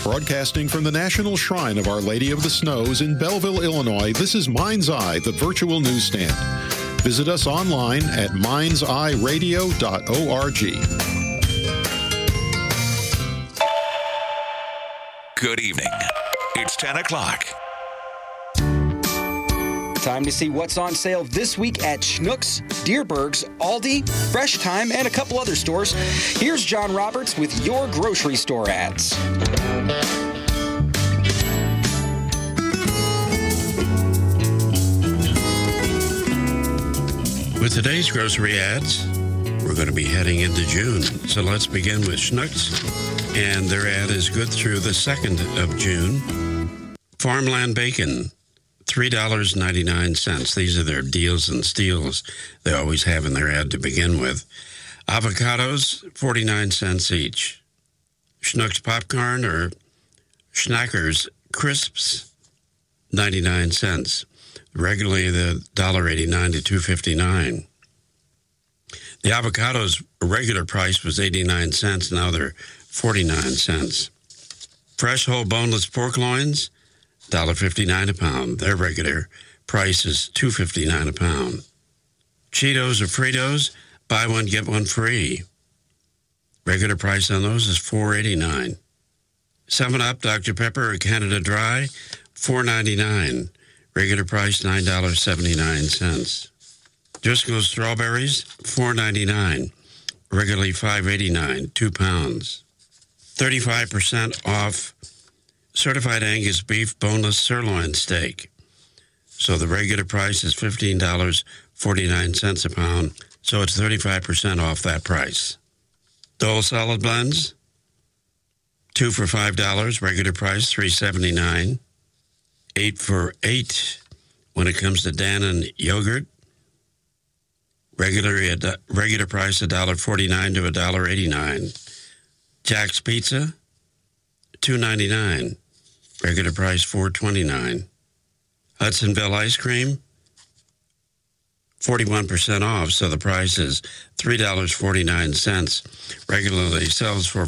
Broadcasting from the National Shrine of Our Lady of the Snows in Belleville, Illinois, this is Mind's Eye, the virtual newsstand. Visit us online at mindseyeradio.org. Good evening. It's 10 o'clock. Time to see what's on sale this week at Schnucks, Dierberg's, Aldi, Fresh Time, and a couple other stores. Here's John Roberts with your grocery store ads. With today's grocery ads, we're going to be heading into June. So let's begin with Schnucks, and their ad is good through the 2nd of June. Farmland bacon, $3.99. These are their deals and steals they always have in their ad to begin with. Avocados, 49 cents each. Schnucks popcorn or Schnackers crisps, 99 cents. Regularly, the $1.89 to $2.59. The avocados' regular price was 89 cents. Now they're 49 cents. Fresh whole boneless pork loins, $1.59 a pound. Their regular price is $2.59 a pound. Cheetos or Fritos, buy one, get one free. Regular price on those is $4.89. 7-Up, Dr. Pepper, or Canada Dry, $4.99. Regular price, $9.79. Driscoll's strawberries, $4.99. Regularly $5.89, 2 pounds. 35% off certified Angus beef boneless sirloin steak. So the regular price is $15.49 a pound. So it's 35% off that price. Dole salad blends, 2 for $5. Regular price, $3.79. 8 for $8 when it comes to Dannon yogurt. Regular price $1.49 to $1.89. Jack's Pizza, $2.99. Regular price $4.29. Hudsonville ice cream, 41% off, so the price is $3.49. Regularly sells for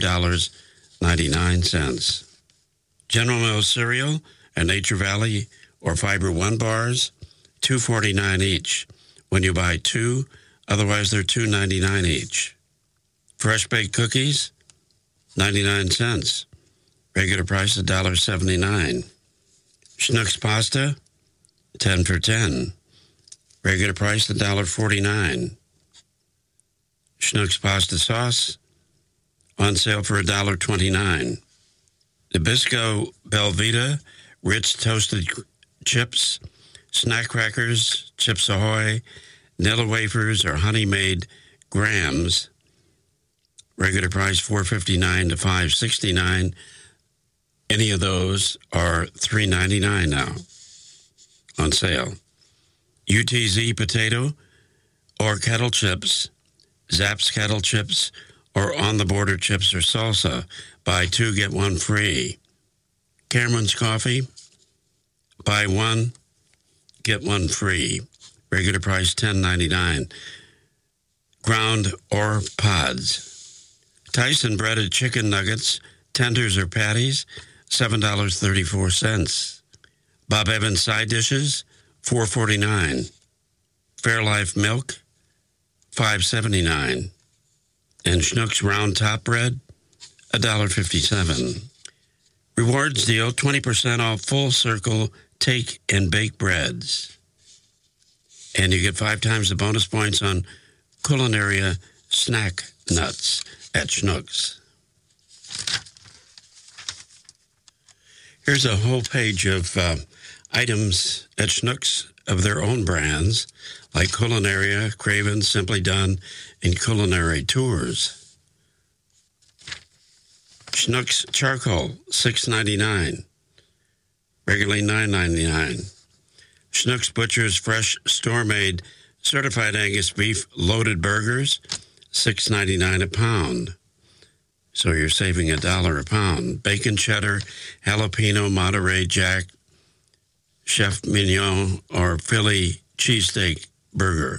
$5.99. General Mills cereal and Nature Valley or Fiber One bars, $2.49 each. When you buy 2, otherwise they're $2.99 each. Fresh baked cookies, 99 cents. Regular price $1.79. Schnucks pasta, 10 for $10. Regular price $1.49. Schnucks pasta sauce, on sale for $1.29. Nabisco Belvita Ritz toasted chips, snack crackers, Chips Ahoy, Nilla wafers, or Honey Made grams. Regular price $4.59 to $5.69. Any of those are $3.99 now on sale. UTZ potato or kettle chips, Zapp's kettle chips, or On the Border chips or salsa. Buy 2, get 1 free. Cameron's coffee, buy 1, get 1 free. Regular price $10.99. Ground or pods. Tyson breaded chicken nuggets, tenders or patties, $7.34. Bob Evans side dishes, $4.49. Fairlife milk, $5.79. And Schnucks round top bread, $1.57. Rewards deal, 20% off Full Circle take and bake breads. And you get 5 times the bonus points on Culinaria snack nuts at Schnucks. Here's a whole page of items at Schnucks of their own brands, like Culinaria, Craven, Simply Done, and Culinary Tours. Schnucks charcoal, $6.99. Regularly $9.99. Schnucks Butcher's fresh store-made certified Angus beef loaded burgers, $6.99 a pound. So you're saving $1 a pound. Bacon cheddar, jalapeno, Monterey Jack, Chef Mignon, or Philly cheesesteak burger.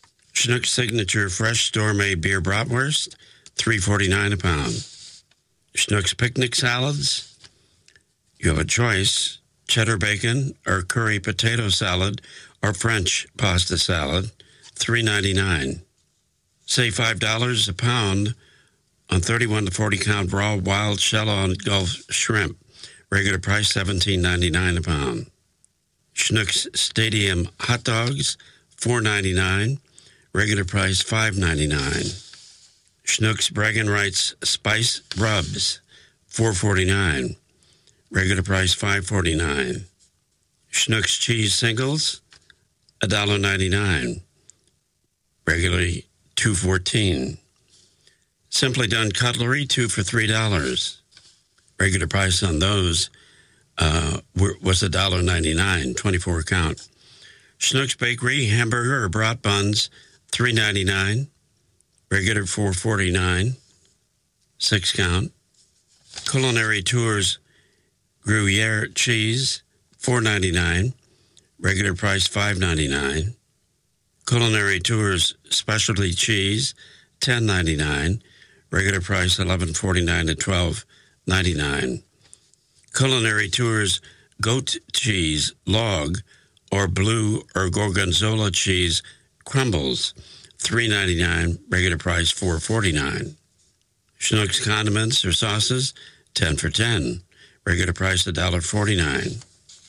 Schnucks signature fresh store-made beer bratwurst, $3.49 a pound. Schnucks picnic salads. You have a choice: cheddar bacon or curry potato salad or French pasta salad, $3.99. Save $5 a pound on 31 to 40 count raw wild shell-on Gulf shrimp. Regular price $17.99 a pound. Schnucks Stadium hot dogs, $4.99. Regular price $5.99. Schnucks Braggin' Rights spice rubs, $4.49. Regular price $5.49. Schnucks cheese singles, $1.99. Regularly $2.14. Simply Done cutlery, 2 for $3. Regular price on those was $1.99, 24 count. Schnucks Bakery hamburger or brat buns, $3.99. Regular $4.49, 6 count. Culinary Tours Gruyere cheese, $4.99. Regular price $5.99. Culinary Tours specialty cheese, $10.99. Regular price $11.49 to $12.99. Culinary Tours goat cheese log or blue or gorgonzola cheese crumbles, $3.99. Regular price $4.49. Schnucks condiments or sauces, 10 for $10. Regular price $1.49.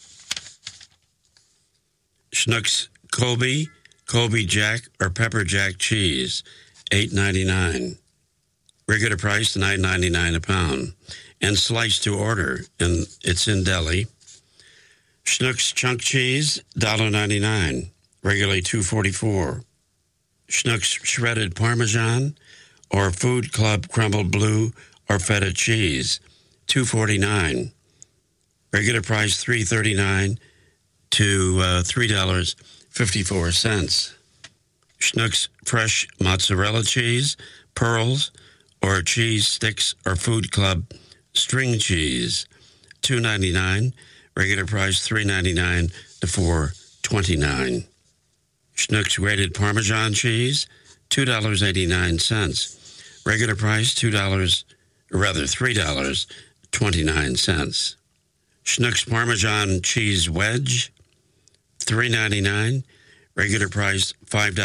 Schnucks Colby Jack or Pepper Jack cheese, $8.99. Regular price $9.99 a pound. And sliced to order, and it's in deli. Schnucks chunk cheese, $1.99. Regularly $2.44. Schnucks shredded Parmesan or Food Club crumbled blue or feta cheese, $2.49. Regular price $3.39 to $3.54. Schnucks fresh mozzarella cheese, pearls, or cheese sticks or Food Club string cheese, $2.99. Regular price $3.99 to $4.29. Schnucks grated Parmesan cheese, $2.89. Regular price $3.29. Schnucks Parmesan cheese wedge, $3.99. Regular price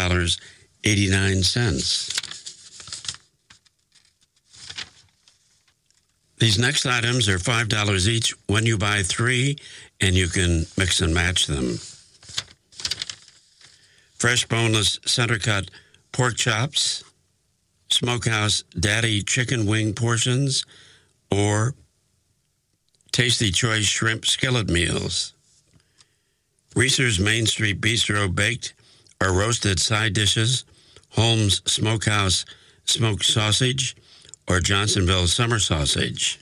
$5.89. These next items are $5 each when you buy 3, and you can mix and match them. Fresh boneless center cut pork chops, Smokehouse Daddy chicken wing portions, or Tasty Choice shrimp skillet meals. Reese's Main Street Bistro baked or roasted side dishes, Holmes Smokehouse smoked sausage, or Johnsonville summer sausage.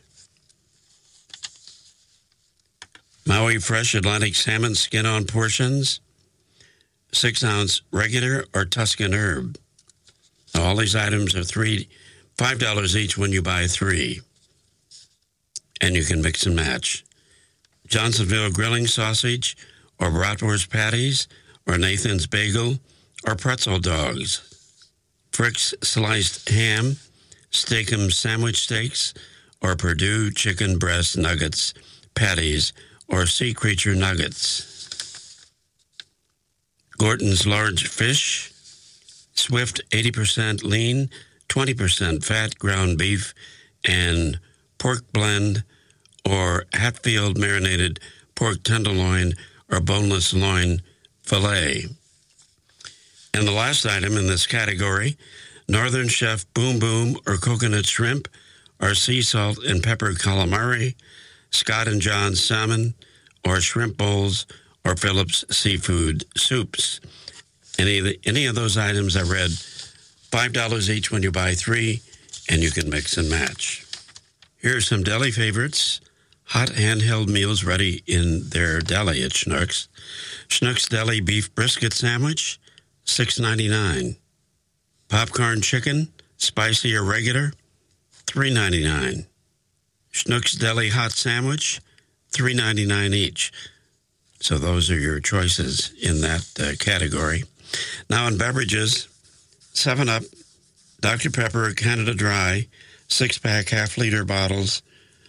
Maui Fresh Atlantic salmon skin-on portions, 6-ounce regular or Tuscan herb. Now, all these items are $5 each when you buy 3, and you can mix and match. Johnsonville grilling sausage, or bratwurst patties, or Nathan's bagel, or pretzel dogs. Frick's sliced ham, Steakum sandwich steaks, or Purdue chicken breast nuggets, patties, or sea creature nuggets. Gorton's large fish, Swift 80% lean, 20% fat ground beef, and pork blend, or Hatfield marinated pork tenderloin or boneless loin filet. And the last item in this category, Northern Chef Boom Boom or coconut shrimp, or sea salt and pepper calamari, Scott and John's salmon, or shrimp bowls, or Phillips seafood soups. Any of those items I read, $5 each when you buy 3, and you can mix and match. Here are some deli favorites. Hot handheld meals ready in their deli at Schnucks. Schnucks Deli beef brisket sandwich, $6.99. Popcorn chicken, spicy or regular, $3.99. Schnucks Deli hot sandwich, $3.99 each. So those are your choices in that category. Now in beverages, 7-Up, Dr. Pepper, Canada Dry, 6-pack half-liter bottles,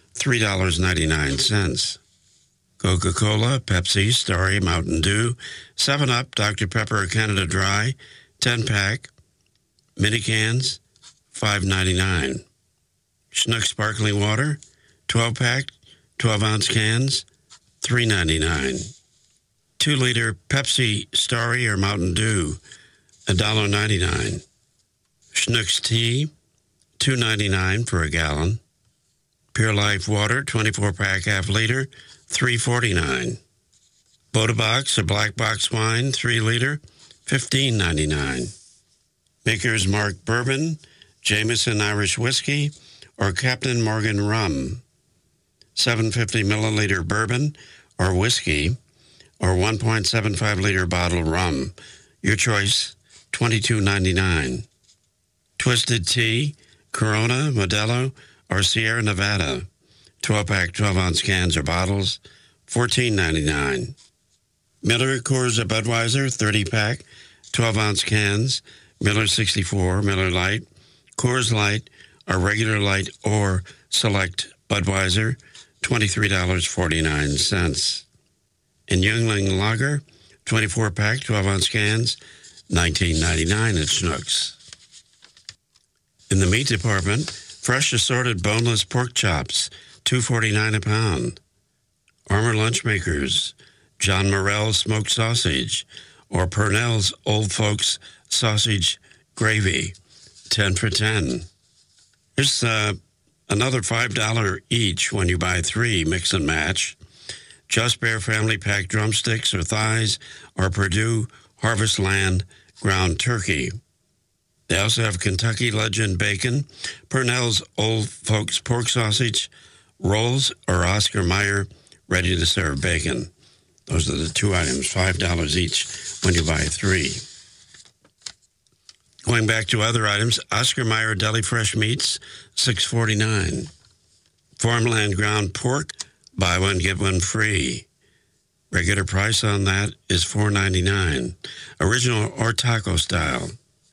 $3.99. Coca-Cola, Pepsi, Starry, Mountain Dew, 7-Up, Dr. Pepper, Canada Dry, 10-pack, mini cans, $5.99. Schnucks Sparkling Water, 12-pack, 12-ounce cans, $3.99. 2-liter Pepsi, Starry, or Mountain Dew, $1.99. Schnucks Tea, $2.99 for a gallon. Pure Life Water, 24-pack half-liter, $3.49. Boda Box or Black Box Wine, 3-liter, $15.99. Maker's Mark Bourbon, Jameson Irish Whiskey, or Captain Morgan Rum, 750 milliliter bourbon or whiskey, or 1.75-liter bottle rum. Your choice, $22.99. Twisted Tea, Corona, Modelo, or Sierra Nevada, 12-pack, 12-ounce cans or bottles, $14.99. Miller Coors or Budweiser, 30-pack, 12-ounce cans, Miller 64, Miller Lite, Coors Light, or regular light or select Budweiser, $23.49. And Yuengling Lager, 24-pack, 12-ounce cans, $19.99 at Schnucks. In the meat department, fresh assorted boneless pork chops, $2.49 a pound. Armour Lunchmakers, John Morrell smoked sausage, or Purnell's Old Folks sausage gravy, 10 for $10. Here's another $5 each when you buy 3, mix and match. Just Bear Family Pack drumsticks or thighs, or Purdue Harvest Land ground turkey. They also have Kentucky Legend bacon, Purnell's Old Folks pork sausage, rolls, or Oscar Mayer ready-to-serve bacon. Those are the 2 items, $5 each when you buy 3. Going back to other items, Oscar Mayer Deli Fresh Meats, $6.49. Farmland ground pork, buy one, get one free. Regular price on that is $4.99. Original or taco style.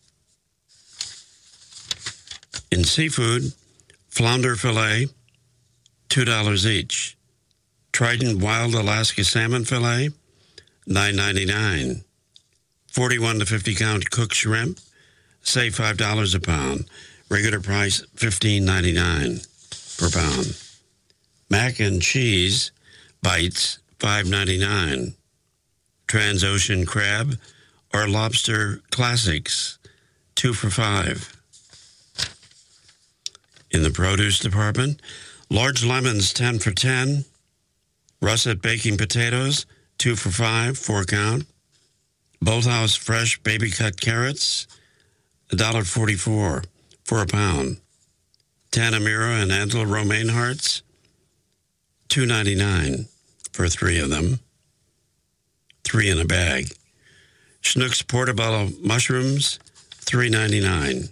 In seafood, flounder fillet, $2 each. Trident Wild Alaska Salmon Fillet, $9.99. 41 to 50 count cooked shrimp, save $5 a pound. Regular price, $15.99 per pound. Mac and cheese bites, $5.99. Transocean crab or lobster classics, 2 for $5. In the produce department, large lemons, 10 for $10. Russet baking potatoes, 2 for $5, 4 count. Bolthouse fresh baby cut carrots, $1.44 for a pound. Tanamura and Antler romaine hearts, $2.99 for 3 of them. 3 in a bag. Schnucks portobello mushrooms, $3.99.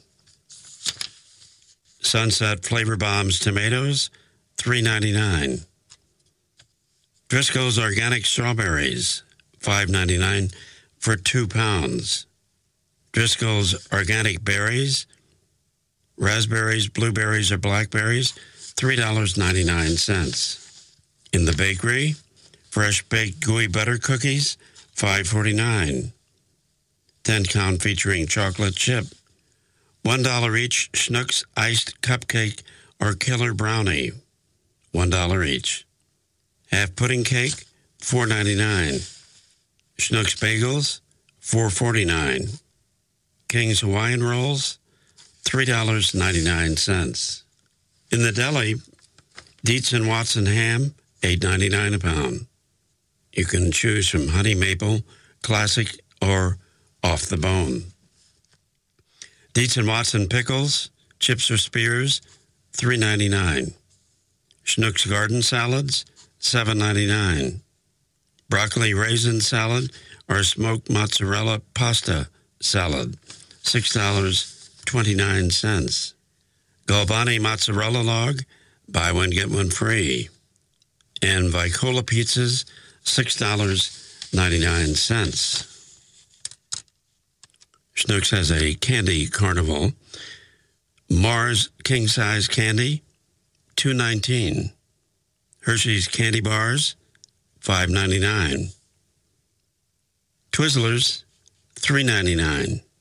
Sunset Flavor Bombs tomatoes, $3.99. Driscoll's organic strawberries, $5.99 for 2 pounds. Driscoll's organic berries, raspberries, blueberries, or blackberries, $3.99. In the bakery, fresh baked gooey butter cookies, $5.49. 10 count featuring chocolate chip. $1 each Schnucks iced cupcake or killer brownie, $1 each. Half pudding cake, $4.99. Schnucks bagels, $4.49. King's Hawaiian rolls, $3.99. In the deli, Dietz and Watson ham, $8.99 a pound. You can choose from honey maple, classic, or off the bone. Dietz and Watson pickles, chips or spears, $3.99. Schnucks garden salads, $7.99. Broccoli raisin salad or smoked mozzarella pasta salad, $6.29. Galvani mozzarella log, buy one, get one free. And Vicola pizzas, $6.99. Schnucks has a candy carnival. Mars King Size Candy, $2.19. Hershey's Candy Bars, $5.99. Twizzlers, $3.99.